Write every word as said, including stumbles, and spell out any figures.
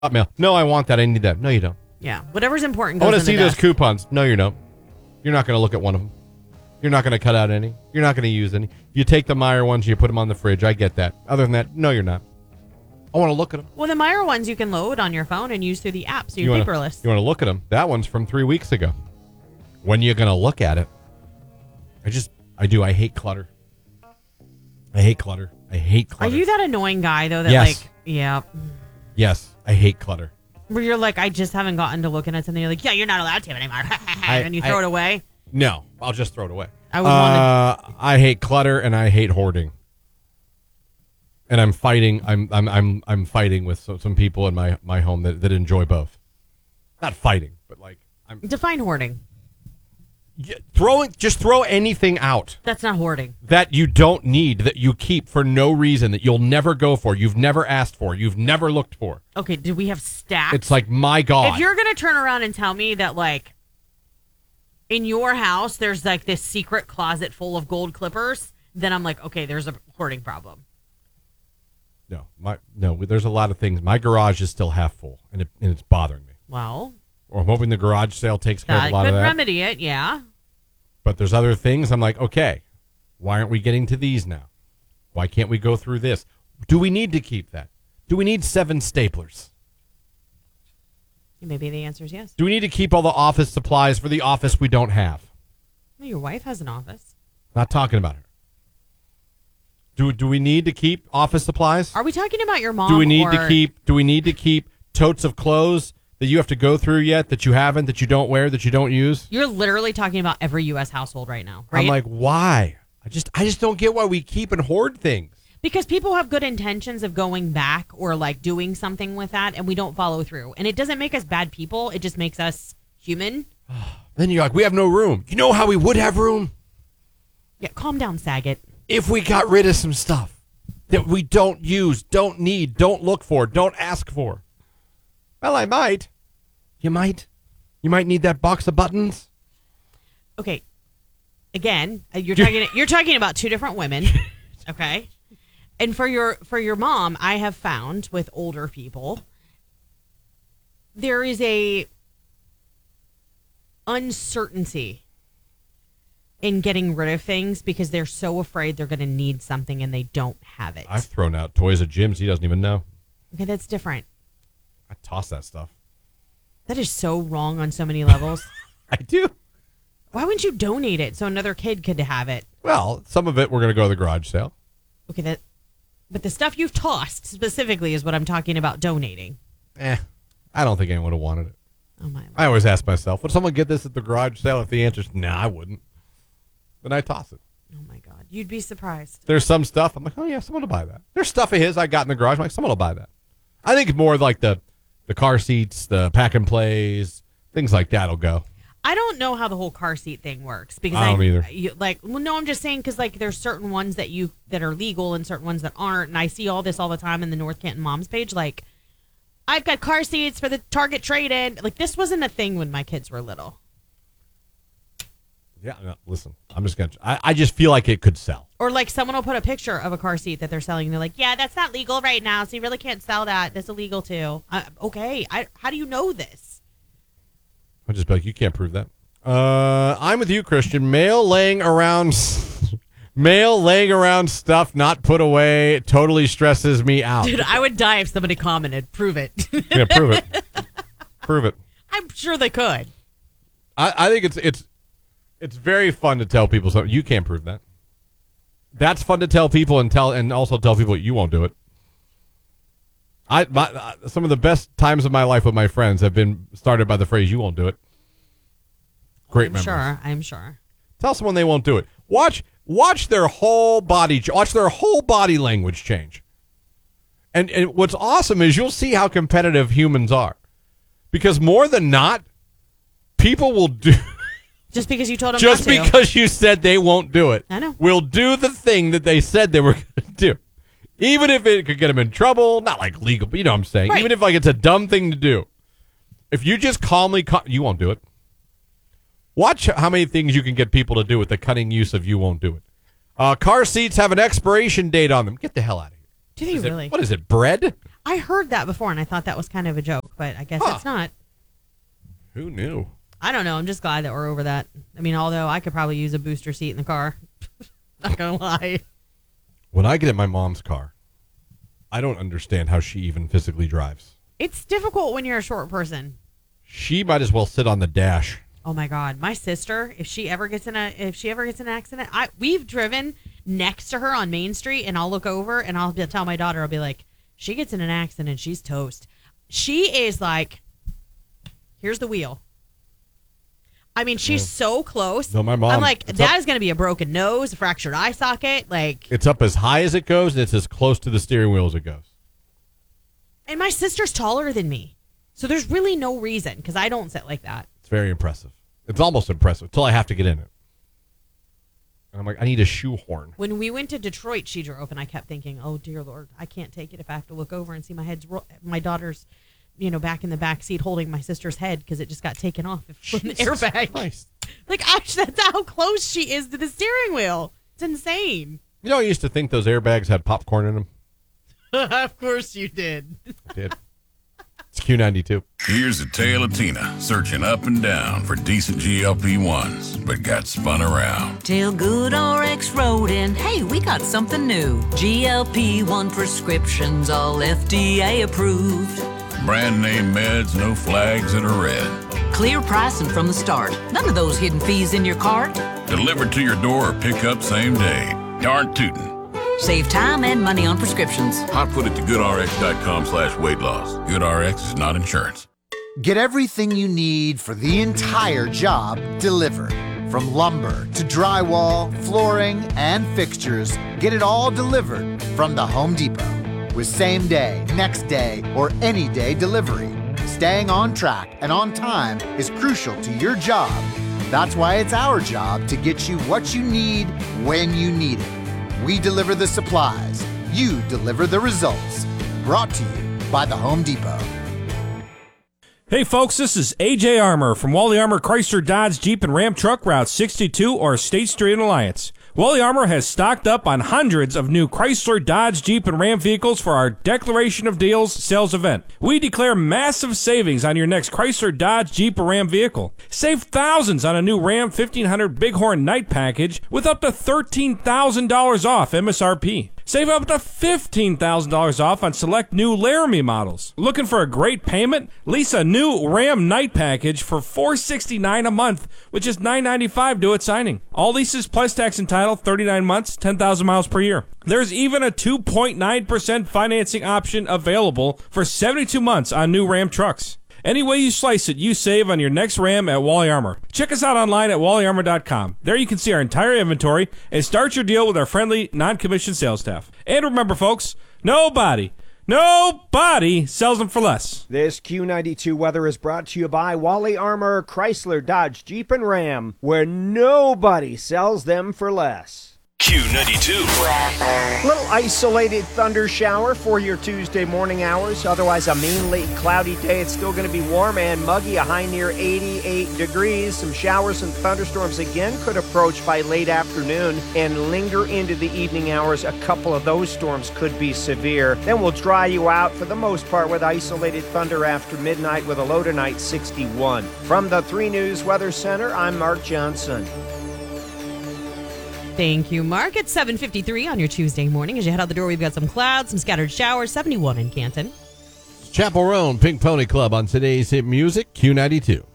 Hotmail. No, I want that. I need that. No, you don't. Yeah. Whatever's important I goes want to in see the those desk. coupons. No, you don't. You're not going to look at one of them. You're not going to cut out any. You're not going to use any. You take the Meijer ones, you put them on the fridge. I get that. Other than that, no, you're not. I want to look at them. Well, the Meijer ones you can load on your phone and use through the app, so You you're wanna, paperless. You want to look at them? That one's from three weeks ago. When you going to look at it? I just, I do. I hate clutter. I hate clutter. I hate clutter. Are you that annoying guy, though, that, Yes. like, yeah. Yes, I hate clutter. Where you're like, I just haven't gotten to looking at something. You're like, yeah, you're not allowed to anymore. and you throw I- it away. No, I'll just throw it away. I would uh, I hate clutter and I hate hoarding. And I'm fighting. I'm I'm I'm I'm fighting with some, some people in my, my home that, that enjoy both. Not fighting, but like I'm Define hoarding. yeah, throwing. Just throw anything out That's not hoarding. that you don't need, that you keep for no reason, that you'll never go for, you've never asked for, you've never looked for. Okay, do we have stacks? It's like, my God. If you're going to turn around and tell me that, like, in your house, there's, like, this secret closet full of gold clippers, then I'm like, okay, there's a hoarding problem. no, my no. There's a lot of things. My garage is still half full, and, it, and it's bothering me. Well, Or I'm hoping the garage sale takes care of that a lot could of that. remedy it, yeah. But there's other things. I'm like, okay, why aren't we getting to these now? Why can't we go through this? Do we need to keep that? Do we need seven staplers? Maybe the answer is yes. Do we need to keep all the office supplies for the office we don't have? Well, your wife has an office. Not talking about her. Do do we need to keep office supplies? Are we talking about your mom? Do we need or... to keep do we need to keep totes of clothes that you have to go through yet, that you haven't, that you don't wear, that you don't use? You're literally talking about every U S household right now, right? I'm like, why? I just I just don't get why we keep and hoard things. Because people have good intentions of going back or like doing something with that, and we don't follow through. And it doesn't make us bad people. It just makes us human. Then you're like, we have no room. You know how we would have room? Yeah, calm down, Saget. If we got rid of some stuff that we don't use, don't need, don't look for, don't ask for. Well, I might. You might. You might need that box of buttons. Okay. Again, uh, you're talking you're talking about two different women. Okay. And for your for your mom, I have found with older people, there is a uncertainty in getting rid of things because they're so afraid they're going to need something and they don't have it. I've thrown out toys at Jim's. He doesn't even know. Okay, that's different. I toss that stuff. That is so wrong on so many levels. I do. Why wouldn't you donate it so another kid could have it? Well, some of it we're going to go to the garage sale. Okay, that, but the stuff you've tossed specifically is what I'm talking about donating. Eh, I don't think anyone would have wanted it. Oh my! I always ask myself, would someone get this at the garage sale? If the answer is no, nah, I wouldn't. Then I toss it. Oh my God, you'd be surprised. There's some stuff I'm like, oh yeah, someone will buy that. There's stuff of his I got in the garage. I'm like, someone will buy that. I think more like the the car seats, the pack and plays, things like that'll go. I don't know how the whole car seat thing works because I don't either. You, like, well, no, I'm just saying because like there's certain ones that you that are legal and certain ones that aren't, and I see all this all the time in the North Canton Moms page. Like, I've got car seats for the Target trade-in. Like, this wasn't a thing when my kids were little. Yeah, no, listen, I'm just gonna. I, I just feel like it could sell. Or like someone will put a picture of a car seat that they're selling, and they're like, "Yeah, that's not legal right now, so you really can't sell that. That's illegal too." Uh, okay, I, how do you know this? I'll just be like, you can't prove that. Uh, I'm with you, Christian. Mail laying around, mail laying around stuff not put away totally stresses me out. Dude, I would die if somebody commented. Prove it. Yeah, prove it. Prove it. I'm sure they could. I, I think it's it's it's very fun to tell people something. You can't prove that. That's fun to tell people and tell and also tell people you won't do it. I my, uh, some of the best times of my life with my friends have been started by the phrase "you won't do it." Great I'm memories. sure. I'm sure. Tell someone they won't do it. Watch watch their whole body watch their whole body language change. And and what's awesome is you'll see how competitive humans are. Because more than not, people will do Just because you told them just not to. because you said they won't do it. I know. Will do the thing that they said they were going to do. Even if it could get them in trouble, not like legal, but you know what I'm saying. Right. Even if like it's a dumb thing to do. If you just calmly cal- you won't do it. Watch how many things you can get people to do with the cunning use of you won't do it. Uh, car seats have an expiration date on them. Get the hell out of here. Do they Is it- really? what is it, bread? I heard that before, and I thought that was kind of a joke, but I guess Huh. it's not. Who knew? I don't know. I'm just glad that we're over that. I mean, although I could probably use a booster seat in the car. Not gonna lie. When I get in my mom's car, I don't understand how she even physically drives. It's difficult when you're a short person. She might as well sit on the dash. Oh my God, my sister, if she ever gets in a if she ever gets in an accident, I we've driven next to her on Main Street, and I'll look over and I'll be, tell my daughter, I'll be like, she gets in an accident, she's toast. She is like, here's the wheel. I mean, she's yeah. so close. No, my mom. I'm like, that up, is going to be a broken nose, a fractured eye socket. Like, it's up as high as it goes, and it's as close to the steering wheel as it goes. And my sister's taller than me, so there's really no reason because I don't sit like that. It's very impressive. It's almost impressive until I have to get in it. And I'm like, I need a shoehorn. When we went to Detroit, she drove, and I kept thinking, oh dear Lord, I can't take it if I have to look over and see my head's ro- my daughter's. You know, back in the back seat holding my sister's head because it just got taken off from the airbag. Christ. Like, I, that's how close she is to the steering wheel. It's insane. You know, I used to think those airbags had popcorn in them. Of course you did. I did. It's Q ninety-two. Here's a tale of Tina searching up and down for decent G L P ones, but got spun around. Till Good R X wrote in, hey, we got something new. G L P one prescriptions, all F D A approved. Brand name meds, no flags that are red. Clear pricing from the start. None of those hidden fees in your cart. Delivered to your door or pick up same day. Darn tootin'. Save time and money on prescriptions. Hot foot it to goodrx.com slash weight loss. GoodRx is not insurance. Get everything you need for the entire job delivered. From lumber to drywall, flooring, and fixtures, get it all delivered from the Home Depot. With same day, next day, or any day delivery. Staying on track and on time is crucial to your job. That's why it's our job to get you what you need when you need it. We deliver the supplies. You deliver the results. Brought to you by the Home Depot. Hey folks, this is A J Armour from Wally Armour Chrysler Dodge Jeep and Ram Truck Route sixty-two or State Street in Alliance. Wally Armour has stocked up on hundreds of new Chrysler, Dodge, Jeep, and Ram vehicles for our Declaration of Deals sales event. We declare massive savings on your next Chrysler, Dodge, Jeep, or Ram vehicle. Save thousands on a new Ram fifteen hundred Bighorn Night Package with up to thirteen thousand dollars off M S R P. Save up to fifteen thousand dollars off on select new Laramie models. Looking for a great payment? Lease a new Ram Night Package for four hundred sixty-nine dollars a month, with just nine hundred ninety-five dollars due at signing. All leases plus tax and title, thirty-nine months, ten thousand miles per year. There's even a two point nine percent financing option available for seventy-two months on new Ram trucks. Any way you slice it, you save on your next Ram at Wally Armour. Check us out online at wally armour dot com. There you can see our entire inventory and start your deal with our friendly, non-commissioned sales staff. And remember, folks, nobody, nobody sells them for less. This Q ninety-two weather is brought to you by Wally Armour, Chrysler, Dodge, Jeep, and Ram, where nobody sells them for less. Q ninety-two. Little isolated thunder shower for your Tuesday morning hours. Otherwise, a mainly cloudy day. It's still going to be warm and muggy, a high near eighty-eight degrees. Some showers and thunderstorms again could approach by late afternoon and linger into the evening hours. A couple of those storms could be severe. Then we'll dry you out for the most part with isolated thunder after midnight with a low tonight sixty-one. From the three News Weather Center, I'm Mark Johnson. Thank you, Mark. It's seven fifty-three on your Tuesday morning. As you head out the door, we've got some clouds, some scattered showers, seventy-one in Canton. Chapel Roan Pink Pony Club on today's hit music, Q ninety-two.